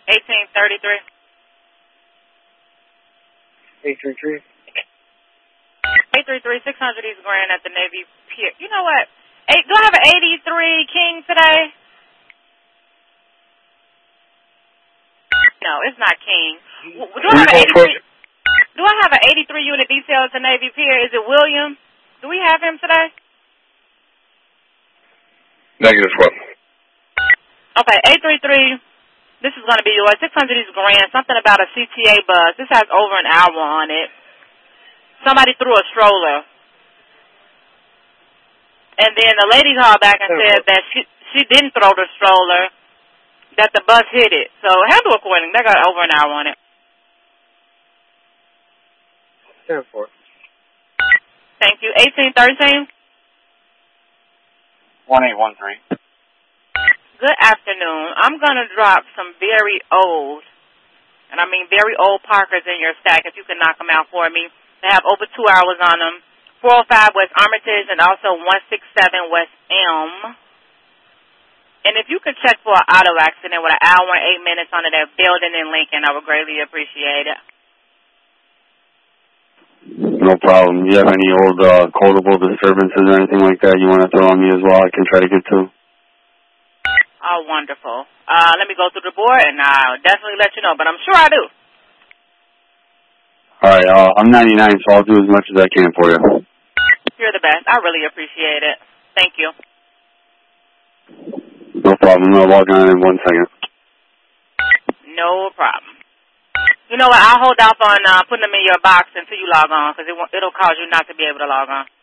1833. 833. 833, 600 East Grand at the Navy Pier. You know what? Do I have an 83 King today? No, it's not King. Do I have an 83? Do I have an 83 unit detail at the Navy Pier? Is it William? Do we have him today? Negative 12. Okay, 833. This is going to be yours. 600 East Grand. Something about a CTA bus. This has over an hour on it. Somebody threw a stroller. And then the lady called back and said that she didn't throw the stroller, that the bus hit it. So handle accordingly. They got over an hour on it. 10-4. Thank you. 1813. 1813. Good afternoon. I'm going to drop some very old, and I mean very old Parkers in your stack if you can knock them out for me. They have over 2 hours on them. 405 West Armitage and also 167 West Elm. And if you could check for an auto accident with an hour and 8 minutes on it at Building in Lincoln, I would greatly appreciate it. No problem. Do you have any old codable disturbances or anything like that you want to throw on me as well? I can try to get to. Oh, wonderful. Let me go through the board, and I'll definitely let you know, but I'm sure I do. All right, I'm 99, so I'll do as much as I can for you. You're the best. I really appreciate it. Thank you. No problem. I'll log on in 1 second. No problem. You know what? I'll hold off on putting them in your box until you log on, because it'll cause you not to be able to log on.